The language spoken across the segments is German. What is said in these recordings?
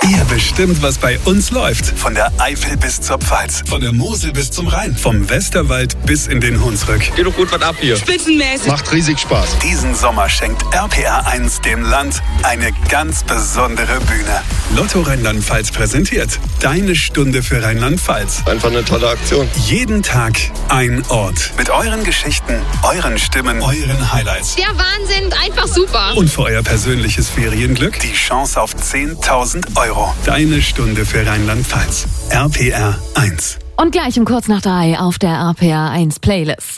Ihr bestimmt, was bei uns läuft. Von der Eifel bis zur Pfalz. Von der Mosel bis zum Rhein. Vom Westerwald bis in den Hunsrück. Geht doch gut was ab hier. Spitzenmäßig. Macht riesig Spaß. Diesen Sommer schenkt RPR1 dem Land eine ganz besondere Bühne. Lotto Rheinland-Pfalz präsentiert Deine Stunde für Rheinland-Pfalz. Einfach eine tolle Aktion. Jeden Tag ein Ort. Mit euren Geschichten, euren Stimmen, euren Highlights. Der Wahnsinn, einfach super. Und für euer persönliches Ferienglück die Chance auf 10.000 €. Deine Stunde für Rheinland-Pfalz. RPR 1. Und gleich um kurz nach 3 auf der RPR 1 Playlist.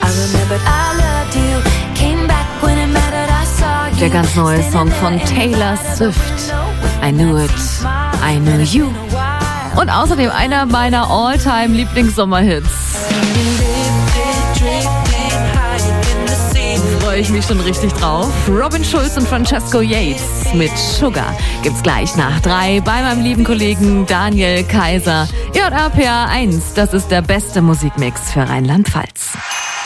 Der ganz neue Song von Taylor Swift. I Knew It, I Knew You. Und außerdem einer meiner All-Time-Lieblings-Sommerhits. Freue ich mich schon richtig drauf. Robin Schulz und Francesco Yates mit Sugar gibt's gleich nach 3 bei meinem lieben Kollegen Daniel Kaiser. Ihr hört RPR 1, das ist der beste Musikmix für Rheinland-Pfalz.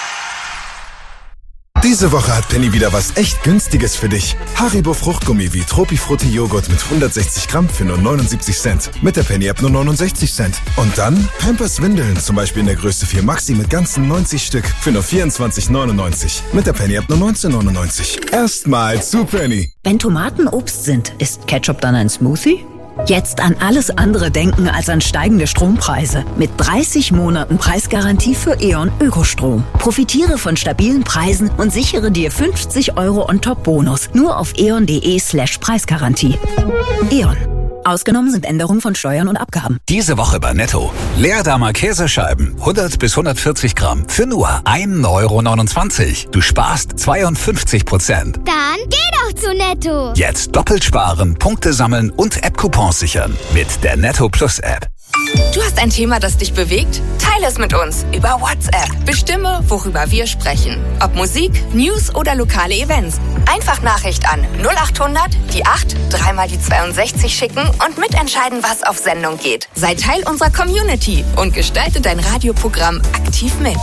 Diese Woche hat Penny wieder was echt Günstiges für dich. Haribo Fruchtgummi wie Tropifrutti Joghurt mit 160 Gramm für nur 79 Cent. Mit der Penny-App nur 69 Cent. Und dann Pampers Windeln, zum Beispiel in der Größe 4 Maxi mit ganzen 90 Stück für nur 24,99. Mit der Penny-App nur 19,99. Erstmal zu Penny. Wenn Tomaten Obst sind, ist Ketchup dann ein Smoothie? Jetzt an alles andere denken als an steigende Strompreise. Mit 30 Monaten Preisgarantie für E.ON Ökostrom. Profitiere von stabilen Preisen und sichere dir 50 € on top Bonus. Nur auf eon.de/Preisgarantie. E.ON. Ausgenommen sind Änderungen von Steuern und Abgaben. Diese Woche bei Netto. Leerdammer Käsescheiben, 100 bis 140 Gramm, für nur 1,29 €. Du sparst 52%. Dann geh doch zu Netto. Jetzt doppelt sparen, Punkte sammeln und App-Coupons sichern mit der Netto Plus App. Du hast ein Thema, das dich bewegt? Teile es mit uns über WhatsApp. Bestimme, worüber wir sprechen. Ob Musik, News oder lokale Events. Einfach Nachricht an 0800 die 8 3 mal die 62 schicken und mitentscheiden, was auf Sendung geht. Sei Teil unserer Community und gestalte dein Radioprogramm aktiv mit.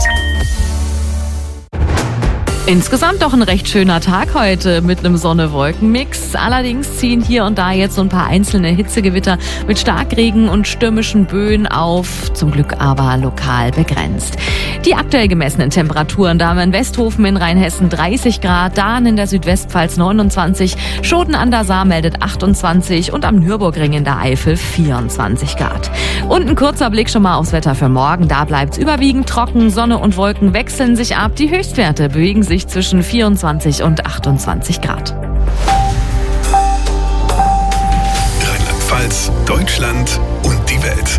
Insgesamt doch ein recht schöner Tag heute mit einem Sonne-Wolken-Mix. Allerdings ziehen hier und da jetzt so ein paar einzelne Hitzegewitter mit Starkregen und stürmischen Böen auf, zum Glück aber lokal begrenzt. Die aktuell gemessenen Temperaturen, da haben wir in Westhofen in Rheinhessen 30 Grad, Dahn in der Südwestpfalz 29, Schoten an der Saar meldet 28 und am Nürburgring in der Eifel 24 Grad. Und ein kurzer Blick schon mal aufs Wetter für morgen. Da bleibt's überwiegend trocken, Sonne und Wolken wechseln sich ab. Die Höchstwerte bewegen sich zwischen 24 und 28 Grad. Rheinland-Pfalz, Deutschland und die Welt.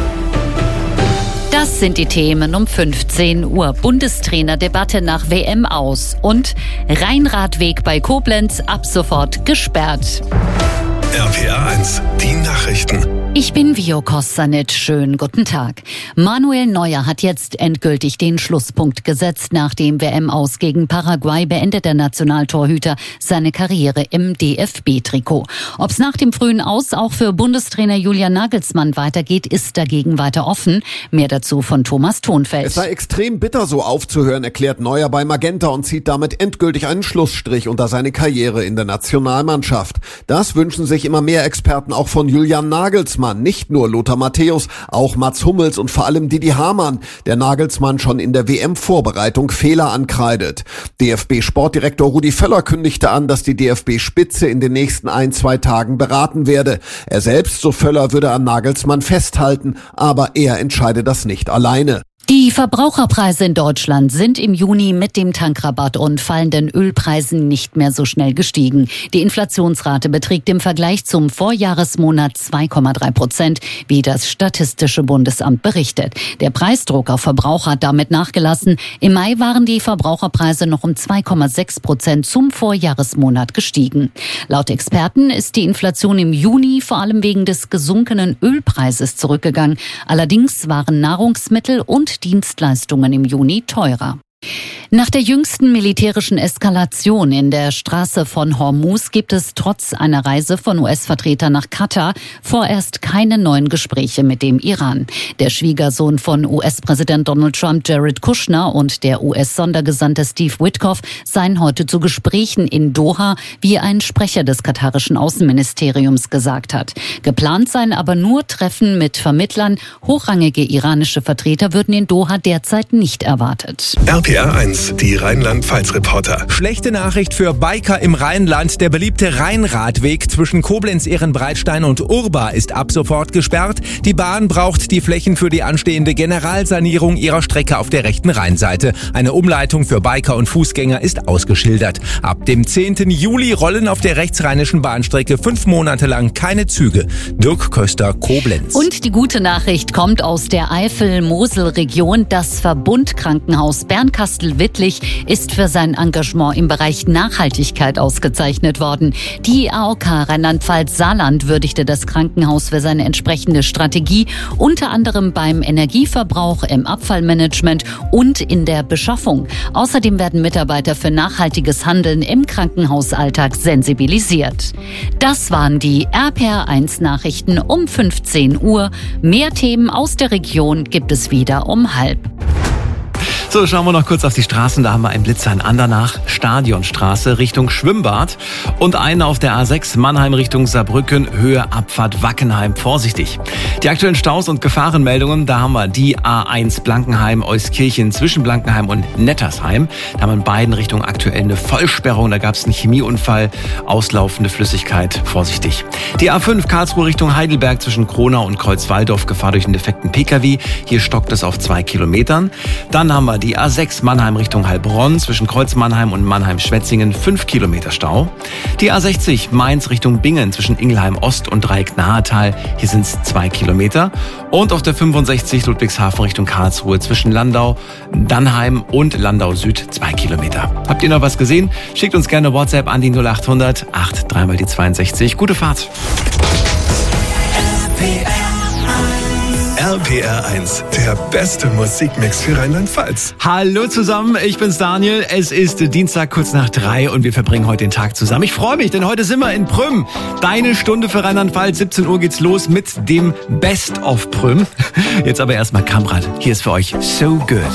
Das sind die Themen um 15 Uhr. Bundestrainerdebatte nach WM aus und Rheinradweg bei Koblenz ab sofort gesperrt. RPR 1, die Nachrichten. Ich bin Vio Kostanic. Schönen guten Tag. Manuel Neuer hat jetzt endgültig den Schlusspunkt gesetzt. Nach dem WM-Aus gegen Paraguay beendet der Nationaltorhüter seine Karriere im DFB-Trikot. Ob es nach dem frühen Aus auch für Bundestrainer Julian Nagelsmann weitergeht, ist dagegen weiter offen. Mehr dazu von Thomas Thonfeld. Es sei extrem bitter, so aufzuhören, erklärt Neuer bei Magenta und zieht damit endgültig einen Schlussstrich unter seine Karriere in der Nationalmannschaft. Das wünschen sich immer mehr Experten auch von Julian Nagelsmann. Nicht nur Lothar Matthäus, auch Mats Hummels und vor allem Didi Hamann, der Nagelsmann schon in der WM-Vorbereitung Fehler ankreidet. DFB-Sportdirektor Rudi Völler kündigte an, dass die DFB-Spitze in den nächsten 1-2 Tagen beraten werde. Er selbst, so Völler, würde an Nagelsmann festhalten, aber er entscheide das nicht alleine. Die Verbraucherpreise in Deutschland sind im Juni mit dem Tankrabatt und fallenden Ölpreisen nicht mehr so schnell gestiegen. Die Inflationsrate beträgt im Vergleich zum Vorjahresmonat 2,3%, wie das Statistische Bundesamt berichtet. Der Preisdruck auf Verbraucher hat damit nachgelassen. Im Mai waren die Verbraucherpreise noch um 2,6% zum Vorjahresmonat gestiegen. Laut Experten ist die Inflation im Juni vor allem wegen des gesunkenen Ölpreises zurückgegangen. Allerdings waren Nahrungsmittel und Dienstleistungen im Juni teurer. Nach der jüngsten militärischen Eskalation in der Straße von Hormuz gibt es trotz einer Reise von US-Vertretern nach Katar vorerst keine neuen Gespräche mit dem Iran. Der Schwiegersohn von US-Präsident Donald Trump, Jared Kushner, und der US-Sondergesandte Steve Witkoff seien heute zu Gesprächen in Doha, wie ein Sprecher des katarischen Außenministeriums gesagt hat. Geplant seien aber nur Treffen mit Vermittlern. Hochrangige iranische Vertreter würden in Doha derzeit nicht erwartet. RPR 1, die Rheinland-Pfalz-Reporter. Schlechte Nachricht für Biker im Rheinland. Der beliebte Rheinradweg zwischen Koblenz-Ehrenbreitstein und Urba ist ab sofort gesperrt. Die Bahn braucht die Flächen für die anstehende Generalsanierung ihrer Strecke auf der rechten Rheinseite. Eine Umleitung für Biker und Fußgänger ist ausgeschildert. Ab dem 10. Juli rollen auf der rechtsrheinischen Bahnstrecke 5 Monate lang keine Züge. Dirk Köster, Koblenz. Und die gute Nachricht kommt aus der Eifel-Mosel-Region. Das Verbundkrankenhaus Bernkastel-Wittlich ist für sein Engagement im Bereich Nachhaltigkeit ausgezeichnet worden. Die AOK Rheinland-Pfalz-Saarland würdigte das Krankenhaus für seine entsprechende Strategie, unter anderem beim Energieverbrauch, im Abfallmanagement und in der Beschaffung. Außerdem werden Mitarbeiter für nachhaltiges Handeln im Krankenhausalltag sensibilisiert. Das waren die RPR1 Nachrichten um 15 Uhr. Mehr Themen aus der Region gibt es wieder um 12:30. So, schauen wir noch kurz auf die Straßen. Da haben wir einen Blitzer in Andernach, Stadionstraße Richtung Schwimmbad und einen auf der A6 Mannheim Richtung Saarbrücken, Höhe Abfahrt Wackenheim. Vorsichtig. Die aktuellen Staus und Gefahrenmeldungen, da haben wir die A1 Blankenheim-Euskirchen zwischen Blankenheim und Nettersheim. Da haben wir in beiden Richtungen aktuell eine Vollsperrung. Da gab es einen Chemieunfall, auslaufende Flüssigkeit. Vorsichtig. Die A5 Karlsruhe Richtung Heidelberg zwischen Kronau und Kreuzwaldorf, Gefahr durch einen defekten Pkw. Hier stockt es auf 2 Kilometern. Dann haben wir die A6 Mannheim Richtung Heilbronn zwischen Kreuz-Mannheim und Mannheim-Schwetzingen 5 Kilometer Stau. Die A60 Mainz Richtung Bingen zwischen Ingelheim Ost und Dreieck-Nahetal. Hier sind es 2 Kilometer. Und auf der 65 Ludwigshafen Richtung Karlsruhe zwischen Landau, Dannheim und Landau Süd 2 Kilometer. Habt ihr noch was gesehen? Schickt uns gerne WhatsApp an die 0800 83 mal die 62. Gute Fahrt. RPR 1, der beste Musikmix für Rheinland-Pfalz. Hallo zusammen, ich bin's Daniel. Es ist Dienstag kurz nach 3 und wir verbringen heute den Tag zusammen. Ich freue mich, denn heute sind wir in Prüm. Deine Stunde für Rheinland-Pfalz. 17 Uhr geht's los mit dem Best of Prüm. Jetzt aber erstmal Kamprad. Hier ist für euch So Good.